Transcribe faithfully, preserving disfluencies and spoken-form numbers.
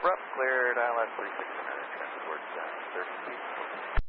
Rough, cleared, I L S thirty-six hundred, transport uh, thirty feet.